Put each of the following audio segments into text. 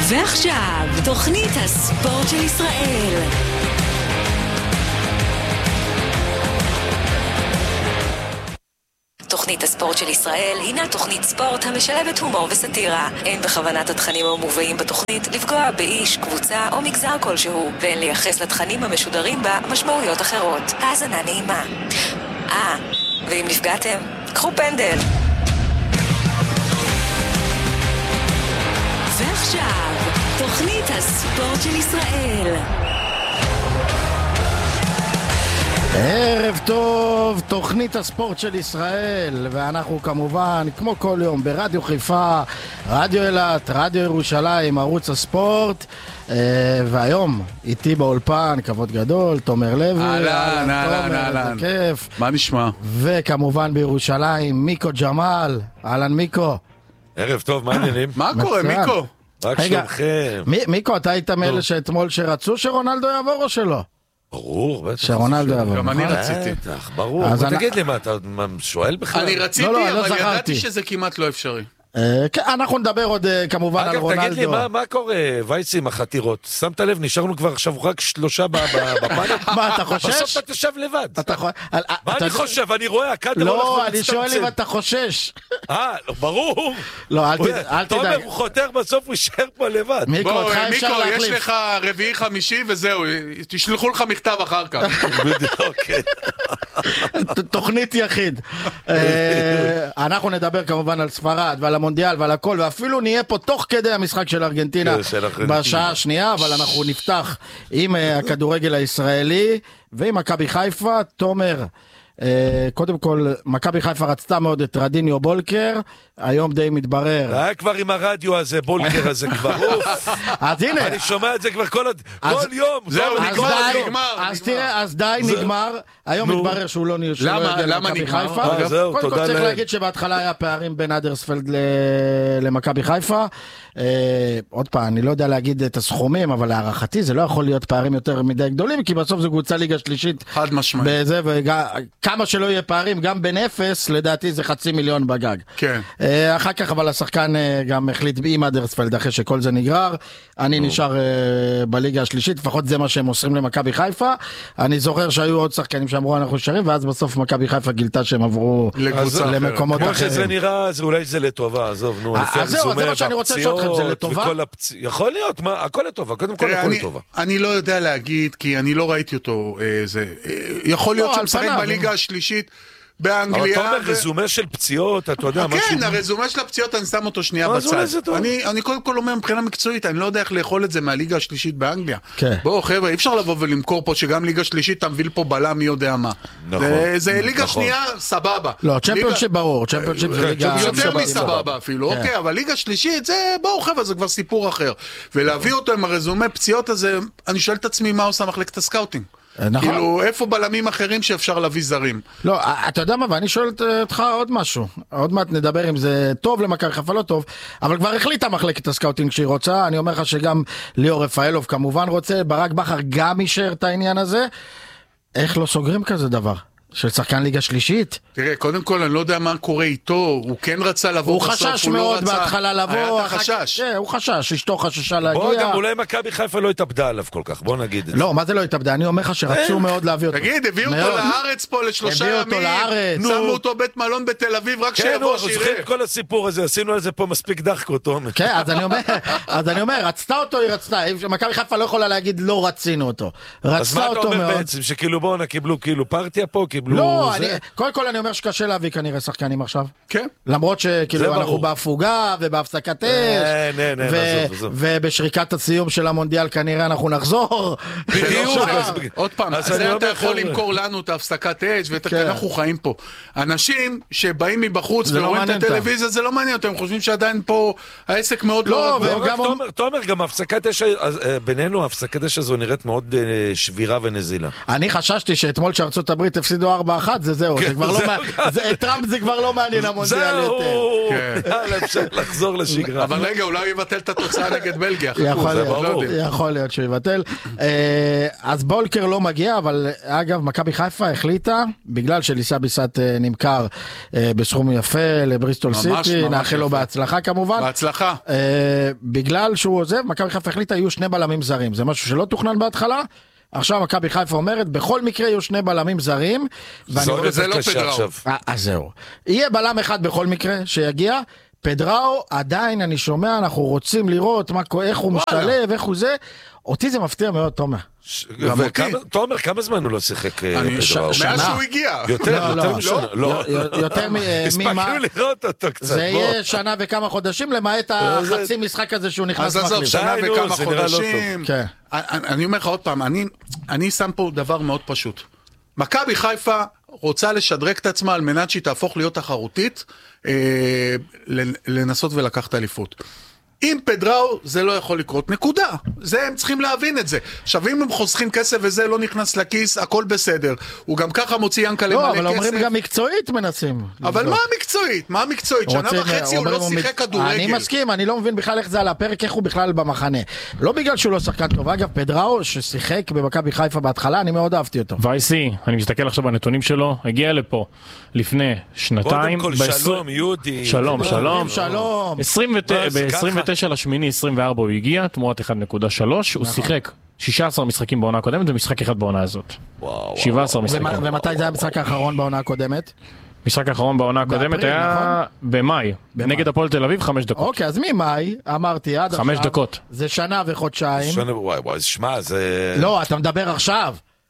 ועכשיו, תוכנית הספורט של ישראל. תוכנית הספורט של ישראל הינה תוכנית ספורט המשלבת הומור וסטירה. אין בכוונת התכנים המובאים בתוכנית לפגוע באיש, קבוצה או מגזר כלשהו, ואין לייחס לתכנים המשודרים בה משמעויות אחרות. האזנה נעימה. ואם נפגעתם, קחו פנדל. ועכשיו, תוכנית הספורט של ישראל. ערב טוב, תוכנית הספורט של ישראל, ואנחנו כמובן, כמו כל יום, ברדיו חיפה, רדיו אילת, רדיו ירושלים, ערוץ הספורט, והיום איתי באולפן, כבוד גדול, תומר לוי. אהלן. כיף. מה נשמע? וכמובן בירושלים, מיקו ג'מאל. אהלן מיקו. ערב טוב, מה העניינים? מה קורה, מיקו? רק שלומכם. מיקו, אתה היית מאלה שאתמול שרצו שרונלדו יעבור או שלא? ברור, בטח. שרונלדו יעבור. גם אני רציתי. בטח, ברור. תגיד לי מה, אתה שואל בכלל? אני רציתי, אבל ידעתי שזה כמעט לא אפשרי. כן, אנחנו נדבר עוד כמובן על רונלדו. אגב, תגיד לי, מה קורה, וייסי, עם החתירות? שמת לב, נשארנו כבר עכשיו רק 3 בפאנל? מה, אתה חושש? בסוף אתה תשב לבד. מה אני חושב? אני רואה, הקאדר הולך לא, ומצטמצם. אני שואל אם אתה חושש. ברור. לא, אל תדאג. תומר, הוא חותר, בסוף הוא יישאר פה לבד. מיקו, אותך אפשר מיקו, להחליף. יש לך רביעי חמישי וזהו, תשלחו לך מכתב אחר כך. אוקיי. תוכנית יחיד. אנחנו נדבר כמובן על ספרד ועל המונדיאל ועל הכל, ואפילו נהיה פה תוך כדי המשחק של ארגנטינה בשעה השנייה, אבל אנחנו נפתח עם הכדורגל הישראלי ועם מכבי חיפה. תומר, קודם כל, מכבי חיפה רצתה מאוד את רדיניו בולקר, היום די מתברר. היה כבר עם הרדיו הזה, בולקר הזה כבר. אז הנה. אני שומע את זה כבר כל יום. זהו, נגמר. אז תראה, אז די, נגמר. היום מתברר שהוא לא יגיע למכבי חיפה. קודם כל צריך להגיד שבהתחלה היה פערים בין אדרספלד למכבי חיפה. עוד פעם, אני לא יודע להגיד את הסכומים, אבל להערכתי זה לא יכול להיות פערים יותר מדי גדולים, כי בסוף זו קבוצה ליגה שלישית. חד משמעית. כמה שלא יהיה פערים, גם בין 0, לדעתי זה 500,000 בגג. כן. אחר כך אבל השחקן גם החליט עם אדרספלד אחרי שכל זה נגרר. אני נשאר בליגה השלישית, לפחות זה מה שהם עושים למכבי חיפה. אני זוכר שהיו עוד שחקנים שאמרו אנחנו נשארים, ואז בסוף מכבי חיפה גילתה שהם עברו למקומות אחרים. כמו שזה נראה, אולי זה לטובה, עזוב, נו, לפי הזומה והפציעות יכול להיות, הכל לטובה, קודם כל הכל לטובה. אני לא יודע להגיד, כי אני לא ראיתי אותו, יכול להיות שמשחק בליגה השלישית באנגליה. אבל אתה אומר רזומה של פציעות, אתה יודע משהו. כן, הרזומה של הפציעות אני שם אותו שנייה בצד. אני קודם כל אומר מבחינה מקצועית, אני לא יודע איך לאכול את זה מהליגה השלישית באנגליה. בואו חבר'ה, אי אפשר לבוא ולמכור פה שגם ליגה שלישית תמביל פה בלם מי יודע מה. זה ליגה שנייה סבבה. לא, צ'מפיונשיפ ברור, צ'מפיונשיפ זה ליגה יותר מסבבה אפילו, אוקיי, אבל ליגה שלישית זה, בואו חבר'ה, זה כבר סיפור אחר. ולהביא אותו עם הרזומה פציעות הזה, אני שואל את עצמי מה עושה מחלקת הסקאוטינג. כאילו, איפה בלמים אחרים שאפשר להביא זרים? לא, אתה יודע מה, ואני שואל אותך עוד משהו. עוד מעט נדבר אם זה טוב למכבי חיפה, לא טוב, אבל כבר החליטה מחלקת הסקאוטינג שהיא רוצה. אני אומר לך שגם ליאור רפאלוב כמובן רוצה, ברק בכר גם אישר את העניין הזה. איך לא סוגרים כזה דבר? של שחקן ליגה שלישית? תראה, קודם כל אני לא יודע מה קורה איתו, הוא כן רצה לבוא הוא בסוף, חשש מאוד בהתחלה לבוא. היה את החשש. הוא חשש, אשתו חששה להגיע. בוא גם אולי מכבי חיפה לא התאבדה עליו כל כך, בוא נגיד את זה. לא, מה זה לא התאבדה? אני אומר לך שרצו מאוד להביא אותו. תגיד, הביאו אותו לארץ פה ל3 ימים, שמו אותו בית מלון בתל אביב, רק שיבוא שיראה. זוכר כל הסיפור הזה, עשינו על זה פה מספיק דחקות. כן, אז אני אומר, רצתה אותו, היא רצתה. מכבי חיפה לא יכולה להגיד לא רצינו אותו. רצתה אותו מאוד. אז מה אתה אומר בעצם? שכאילו בואו קיבלו כאילו פרטיה פה, קיבלו לא, קודם כל אני אומר שקשה להביא כנראה שחקנים עכשיו. כן. למרות שכאילו אנחנו בהפוגה ובהפסקת אש, ובשריקת הסיום של המונדיאל כנראה אנחנו נחזור. בדיוק. עוד פעם, זה אתה יכול למכור לנו את ההפסקת אש, ואנחנו חיים פה. אנשים שבאים מבחוץ ורואים את הטלוויזיה, זה לא מעניין אותם, הם חושבים שעדיין פה העסק מאוד לא... תומר, גם ההפסקת אש, בינינו ההפסקת אש הזו נראית מאוד שבירה ונזילה. אני חששתי שאתמול שארצות הברית הפסידו או 4-1, זה זהו. טראמפ זה כבר לא מעניין המונדיאל יותר. אפשר לחזור לשגרה. אבל רגע, אולי הוא יבטל את התוצאה נגד בלגיה. יכול להיות שהוא יבטל. אז בולקר לא מגיע, אבל אגב, מכבי חיפה החליטה, בגלל שליסה ביסט נמכר בסכום יפה לבריסטול סיטי, נאחל לו בהצלחה כמובן. בהצלחה. בגלל שהוא עוזב, מכבי חיפה החליטה, יהיו 2 בלמים זרים. זה משהו שלא תוכנן בהתחלה. עכשיו מכבי חיפה אומרת, בכל מקרה יהיו 2 בלמים זרים. זה לא פדראו. אז זהו. יהיה בלם אחד בכל מקרה שיגיע. פדראו, עדיין אני שומע, אנחנו רוצים לראות איך הוא משתלב, איך הוא זה. אותי זה מפתיע מאוד, תומר. תומר, כמה זמן הוא לא שיחק? מאז שהוא הגיע. יותר הספקנו לראות אותו קצת. זה יהיה שנה וכמה חודשים, למעט החצי משחק הזה שהוא נכנס מחליף. שנה וכמה חודשים. אני אומר לך עוד פעם, אני שם פה דבר מאוד פשוט. מכבי חיפה רוצה לשדרג את עצמה על מנת שהיא תהפוך להיות תחרותית, לנסות ולקחת אליפות. עם פדראו זה לא יכול לקרות, נקודה. זה הם צריכים להבין את זה. עכשיו אם הם חוסכים כסף וזה לא נכנס לכיס, הכל בסדר. הוא גם ככה מוציא ינקה למלא כסף. אבל אומרים גם מקצועית מנסים. אבל מה מקצועית? מה מקצועית? שנה וחצי הוא לא שיחק כדורגל. אני מסכים, אני לא מבין בכלל איך זה על הפרק, איך הוא בכלל במחנה. לא בגלל שהוא לא שחקן טוב. אגב, פדראו ששיחק במכבי חיפה בהתחלה, אני מאוד אהבתי אותו. וייסי, אני מסתכל עכשיו בנתונים שלו, הגיע לפה לפני שנתיים. קודם כל שלום, יהודי. שלום. ב-29 לשמיני 24 הוא הגיע, תמורת 1.3, הוא שיחק 16 משחקים בעונה הקודמת ומשחק אחד בעונה הזאת. 17 משחקים. ומתי זה היה המשחק האחרון בעונה הקודמת? משחק האחרון בעונה הקודמת היה במאי, נגד הפועל תל אביב 5 דקות. אוקיי, אז ממאי, אמרתי עד עכשיו. 5 דקות. זה שנה וחודשיים. וואי, שמע, זה... לא, אתה מדבר עכשיו.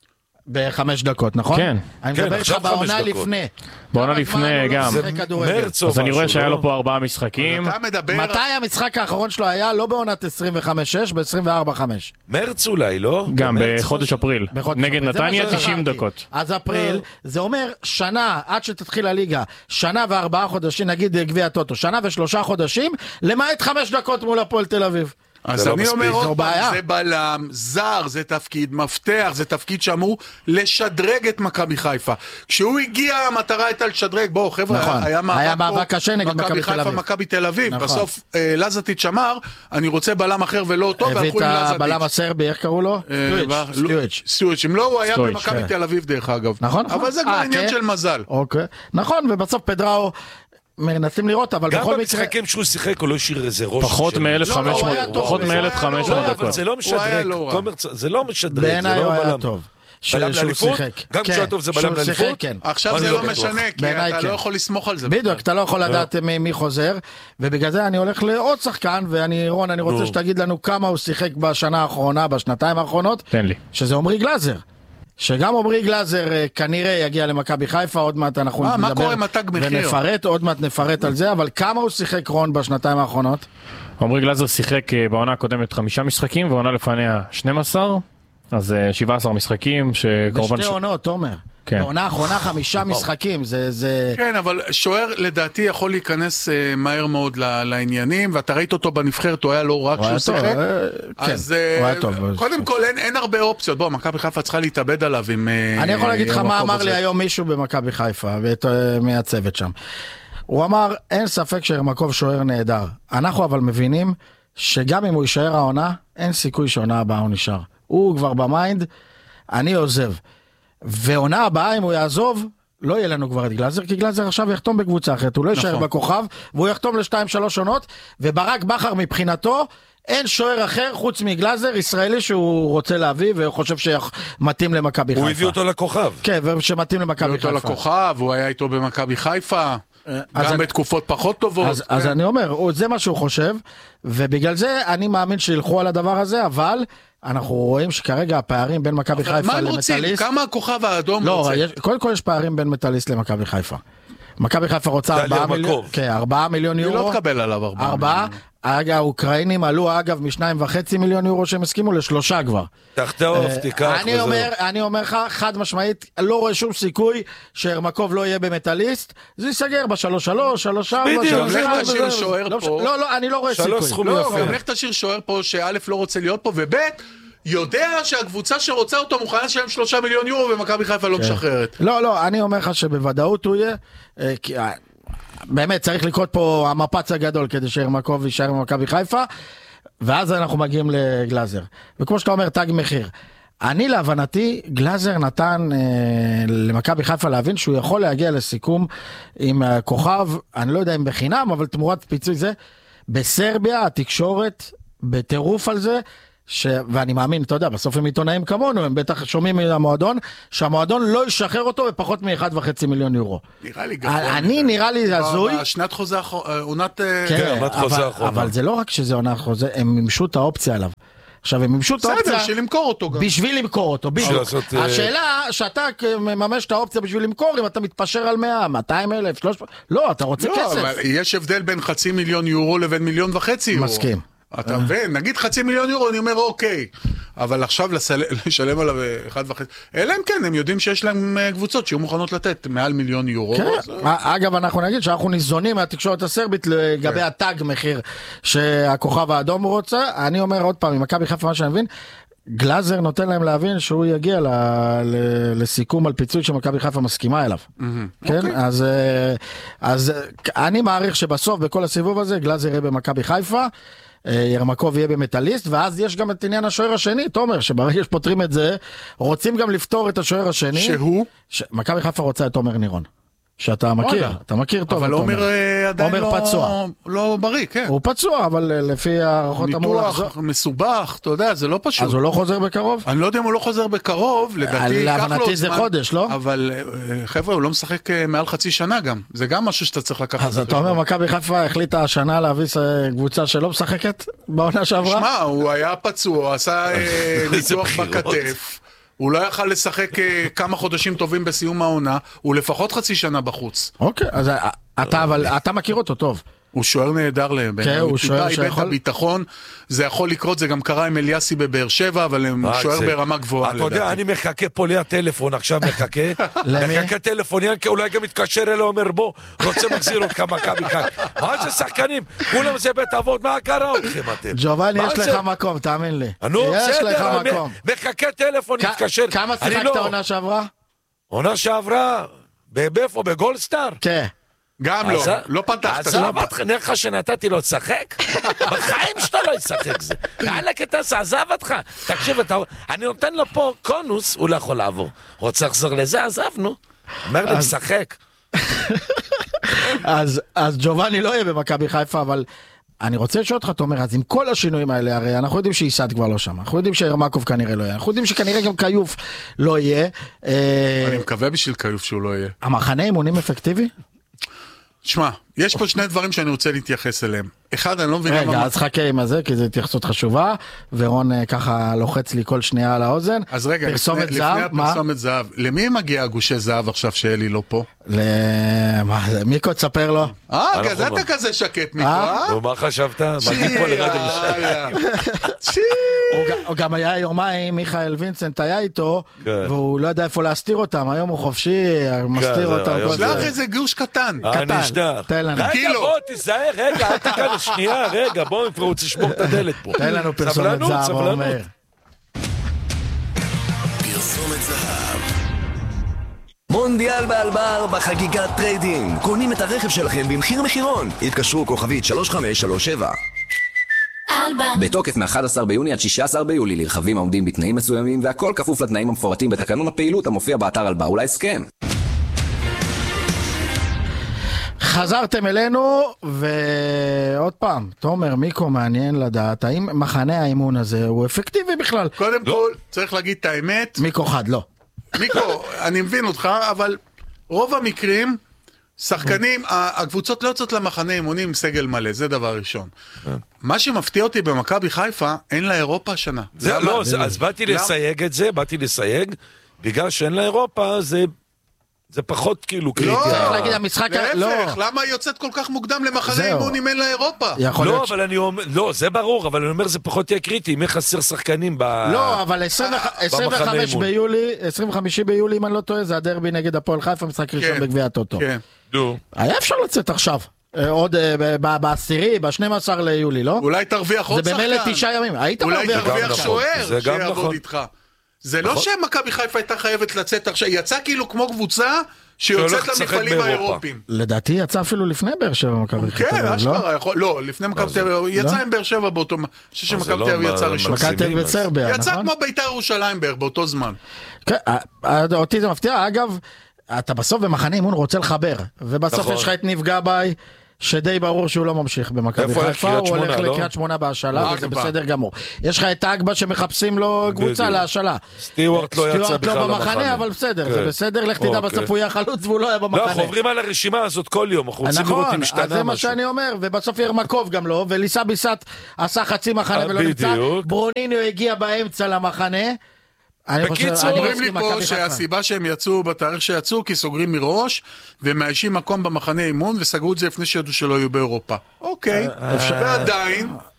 ב5 דקות, נכון? כן. אני מדבר איתך בעונה לפני. בעונה לפני גם. אז אני רואה שהיה לו פה 4 משחקים. מתי המשחק האחרון שלו היה? לא בעונת 25-6, ב-24-5. מרץ אולי, לא? גם בחודש אפריל. נגד נתניה 90 דקות. אז אפריל, זה אומר שנה, עד שתתחיל הליגה, שנה ו4 חודשים, נגיד גביע הטוטו, שנה ו3 חודשים, למעט 5 דקות מול הפועל תל אביב. אז אני אומר עוד פעם, זה בלם, זר, זה תפקיד מפתח, זה תפקיד שאמור לשדרג את מכבי חיפה. כשהוא הגיע, המטרה הייתה לשדרג, בואו חבר'ה, היה מאבק קשה נגד מכבי תל אביב. מכבי תל אביב, בסוף לזטיץ' אמר, אני רוצה בלם אחר ולא אותו, והלכו עם לזטיץ'. הבלם הסרבי, איך קראו לו? סטואץ'. אם לא, הוא היה במכבי תל אביב דרך אגב. נכון. אבל זה כבר עניין של מזל. נכון, ובסוף פדראו מנסים לראות, אבל בכל מקרה... גם במשחקים שהוא שיחק, הוא לא השאיר איזה ראש... פחות מ-1,500 דקות. זה לא משדרג, זה לא משדרג. בעיניי הוא היה טוב. בלם לאליפות? גם כשהוא טוב זה בלם לאליפות? עכשיו זה לא משנה, כי אתה לא יכול לסמוך על זה. בדיוק, אתה לא יכול לדעת מי חוזר, ובגלל זה אני הולך לעוד שחקן, רון, אני רוצה שתגיד לנו כמה הוא שיחק בשנה האחרונה, בשנתיים האחרונות. תן לי. שזה עמרי גלאזר. שגם עמרי גלאזר כנראה יגיע למכבי חיפה, עוד מעט אנחנו נדבר מה קורה עם התג מחיר? ונפרט, עוד מעט נפרט על זה, אבל כמה הוא שיחק רון בשנתיים האחרונות? עמרי גלאזר שיחק בעונה הקודמת 5 משחקים, ועונה לפניה 12, אז 17 משחקים, שכמובן... בשתי עונות, תומר. בעונה האחרונה 5 משחקים, זה... כן, אבל שוער לדעתי יכול להיכנס מהר מאוד לעניינים, ואתה ראית אותו בנבחרת, הוא היה לא רק שהוא שיחק. אז קודם כל אין הרבה אופציות. בוא, מכבי חיפה צריכה להתאבד עליו עם... אני יכול להגיד לך מה אמר לי היום מישהו במכבי חיפה, מהצוות שם. הוא אמר, אין ספק שירמקוב שוער נהדר. אנחנו אבל מבינים שגם אם הוא יישאר העונה, אין סיכוי שעונה הבאה הוא נשאר. הוא כבר במיינד, אני עוזב. ועונה הבאה, אם הוא יעזוב, לא יהיה לנו כבר את גלאזר, כי גלאזר עכשיו יחתום בקבוצה אחרת, הוא לא יישאר בכוכב, והוא יחתום ל2-3 עונות, וברק בכר מבחינתו, אין שוער אחר חוץ מגלאזר, ישראלי שהוא רוצה להביא, וחושב שמתאים למכבי חיפה. הוא הביא אותו לכוכב. כן, ושמתאים למכבי חיפה. הוא הביא אותו לכוכב, הוא היה איתו במכבי חיפה, גם בתקופות פחות טובות. אז אני אומר, זה מה שהוא חושב, ובגלל זה אני מאמין שילכו על הדבר הזה, אבל... אנחנו רואים שכרגע הפערים בין מכבי חיפה למטליסט... כמה הכוכב האדום רוצה? לא, קודם כל יש פערים בין מטליסט למכבי חיפה. מכבי חיפה רוצה 4 מיליון יורו. היא לא תקבל עליו 4 מיליון. האוקראינים עלו אגב מ2.5 מיליון יורו שהם הסכימו ל3 כבר. תחתוף, תיקח. אני אומר לך, חד משמעית, לא רואה שום סיכוי שהרמקוב לא יהיה במטליסט, זה ייסגר ב3-3, 3-4. בדיוק, לך תשאיר שוער פה. לא, אני לא רואה סיכוי. לך תשאיר שוער פה שא' לא רוצה להיות פה, וב' יודע שהקבוצה שרוצה אותו מוכנה לשלם 3 מיליון יורו ומכבי חיפה לא משחררת. לא, אני אומר לך שבוודאות הוא יהיה, באמת צריך לקרות פה המפץ הגדול כדי שירמקוב יישאר במכבי חיפה, ואז אנחנו מגיעים לגלאזר. וכמו שאתה אומר, תג מחיר. אני להבנתי, גלאזר נתן למכבי חיפה להבין שהוא יכול להגיע לסיכום עם כוכב, אני לא יודע אם בחינם, אבל תמורת פיצוי זה, בסרביה התקשורת בטירוף על זה, ואני מאמין, אתה יודע, בסוף הם עיתונאים כמונו, הם בטח שומעים מהמועדון, שהמועדון לא ישחרר אותו בפחות מ1.5 מיליון יורו. נראה לי גבוה. נראה לי הזוי. שנת חוזה, עונת... כן, אבל זה לא רק שזה עונת חוזה, הם מימשו את האופציה עליו. עכשיו, הם מימשו את האופציה... בשביל למכור אותו גם. בשביל למכור אותו, בדיוק. השאלה, שאתה מממש את האופציה בשביל למכור, אם אתה מתפשר על 100, 200 אלף, 300... לא, אתה רוצה כסף. לא, אבל יש הבדל בין 500,000 יורו לבין 1.5 מיליון יורו. מסכים. אתה מבין, נגיד 500,000 יורו, אני אומר אוקיי, אבל עכשיו לשלם עליו 1.5, אלא הם כן, הם יודעים שיש להם קבוצות שיהיו מוכנות לתת מעל 1 מיליון יורו. אגב, אנחנו נגיד שאנחנו ניזונים מהתקשורת הסרבית לגבי התג מחיר שהכוכב האדום רוצה. אני אומר עוד פעם, עם מכבי חיפה מה שאני מבין, גלאזר נותן להם להבין שהוא יגיע לסיכום על פיצוי שמכבי חיפה מסכימה אליו. כן? אז אני מעריך שבסוף בכל הסיבוב הזה גלאזר יהיה במכבי חיפה, ירמקוב יהיה במטליסט, ואז יש גם את עניין השוער השני, תומר, שברגע שפותרים את זה, רוצים גם לפתור את השוער השני. שהוא? מכבי חיפה רוצה את תומר נירון. שאתה מכיר, אתה מכיר טוב. אבל עומר עדיין לא בריא, כן. הוא פצוע, אבל לפי הערכות אמור לחזור. ניתוח מסובך, אתה יודע, זה לא פשוט. אז הוא לא חוזר בקרוב? אני לא יודע אם הוא לא חוזר בקרוב, לדעתי להבנתי זה חודש, לא? אבל חבר'ה, הוא לא משחק מעל חצי שנה גם. זה גם משהו שאתה צריך לקחת. אז אתה אומר, מכבי חיפה החליטה השנה להביס קבוצה שלא משחקת בעונה שעברה? שמע, הוא היה פצוע, עשה ניתוח בכתף. הוא לא יכל לשחק כמה חודשים טובים בסיום העונה, הוא לפחות חצי שנה בחוץ. אוקיי, אז אתה מכיר אותו טוב. הוא שוער נהדר להם. כן, הוא שוער שיכול... איבד הביטחון, זה יכול לקרות, זה גם קרה עם אליאסי בבאר שבע, אבל הוא שוער ברמה גבוהה. אתה יודע, אני מחכה פה ליד טלפון, עכשיו מחכה טלפון, אולי גם מתקשר אליו, אומר בוא, רוצה מחזיר אותך מכבי חיפה. מה זה שחקנים? כולם זה בית אבות, מה קרה אתכם אתם? ג'ובאני, יש לך מקום, תאמין לי. יש לך מקום. מחכה טלפון, מתקשר. כמה שיחקת עונה שעברה? עונה שעברה? באיפה? בגולדסטאר? כן. גם לא, לא פתחת. עזב אותך, נראה לך שנתתי לו לשחק? בחיים שאתה לא ישחק זה. יאללה קטס, עזב אותך. תקשיב, אני נותן לו פה קונוס, הוא לא יכול לעבור. רוצה לחזור לזה, עזבנו. אומר לי, משחק. אז ג'ובאני לא יהיה במכבי חיפה, אבל אני רוצה לשאול אותך, תומר, אז עם כל השינויים האלה, הרי אנחנו יודעים שאיסד כבר לא שם, אנחנו יודעים שירמקוב כנראה לא יהיה, אנחנו יודעים שכנראה גם קיוף לא יהיה. אני מקווה בשביל קיוף שהוא לא יהיה. המחנה אימונים אפקטיבי? שמע, יש פה שני דברים שאני רוצה להתייחס אליהם. אחד, אני לא מבין... רגע, אז חכה עם הזה, כי זו התייחסות חשובה, ורון ככה לוחץ לי כל שנייה על האוזן. אז רגע, לפני הפרסומת זהב, למי מגיע גושי זהב עכשיו שאלי לא פה? מיקו, תספר לו. אתה כזה שקט, מיקו, ומה חשבת? מגיע פה לרדיו הוא גם היה יומיים, מיכאל וינסנט היה איתו, והוא לא יודע איפה להסתיר אותם, היום הוא חופשי, מסתיר אותם. שלח איזה גוש קטן. תן לנו. רגע, בוא, תיזהר, רגע, אל תיכנס שנייה, רגע, בוא, כבר רוצה לשמור את הדלת פה. תן לנו פרסומת זהב, אומר. פרסומת זהב. מונדיאל באלבר בחגיגת טריידינג. קונים את הרכב שלכם במחיר מחירון. התקשרו כוכבית 3537. בתוקף מ-11 ביוני עד 16 ביולי לרכבים העומדים בתנאים מסוימים, והכל כפוף לתנאים המפורטים בתקנון הפעילות המופיע באתר אלבר ולהסכם. חזרתם אלינו, ועוד פעם, תומר, מיקו, מעניין לדעת, האם מחנה האימון הזה הוא אפקטיבי בכלל? קודם כל, צריך להגיד את האמת. מיקו חד, לא. מיקו, אני מבין אותך, אבל רוב המקרים, שחקנים, הקבוצות לא יוצאות למחנה אימונים עם סגל מלא, זה דבר ראשון. מה שמפתיע אותי במכבי חיפה, אין לה אירופה השנה. לא, אז באתי לסייג את זה, בגלל שאין לה אירופה, זה פחות כאילו קריטי. להפך, למה היא יוצאת כל כך מוקדם למחנה אימון אם אין לה אירופה? לא, אבל אני אומר, לא, זה ברור, אבל אני אומר זה פחות יהיה קריטי, אם חסר שחקנים לא, אבל 25 ביולי, אם אני לא טועה, זה הדרבי נגד הפועל חיפה, משחק ראשון בגביע הטוטו. היה אפשר לצאת עכשיו. עוד בעשירי, ב-12 ליולי, לא? אולי תרוויח עוד שחקן. זה במילא 9 ימים. היית מרוויח שוער שיעבוד איתך. זה לא שמכבי חיפה הייתה חייבת לצאת עכשיו, יצא כאילו כמו קבוצה שיוצאת למפעלים האירופיים. לדעתי יצא אפילו לפני באר שבע מכבי חיפה. כן, אשכרה, לא, לפני מכבי תל אביב, יצא עם באר שבע באותו, אני חושב שמכבי תל אביב יצא ראשון. מכבי תל אביב וסרביה, נכון? יצא כמו בית"ר ירושלים באותו זמן. כן, אותי זה מפתיע, אגב, אתה בסוף במחנה אימון רוצה לחבר, ובסוף יש לך את נפגע ביי, שדי ברור שהוא לא ממשיך במכבי חיפה, הוא הולך לקריית שמונה בהשאלה, וזה בסדר גמור. יש לך את אגבה שמחפשים לו קבוצה להשאלה. סטיוארט לא יצא בכלל במחנה, אבל בסדר, זה בסדר, לך תדע בסוף הוא יהיה חלוץ והוא לא היה במחנה. לא, אנחנו עוברים על הרשימה הזאת כל יום, אנחנו רוצים לראות אם משתנה משהו. זה מה שאני אומר, ובסוף ירמקוב גם לא, וליסה ביסת עשה חצי מחנה ולא נמצא, ברוניניו הגיע באמצע למחנה. אומרים לי פה שהסיבה שהם יצאו בתאריך שיצאו כי סוגרים מראש ומאיישים מקום במחנה אימון וסגרו את זה לפני שידעו שלא יהיו באירופה. אוקיי, ועדיין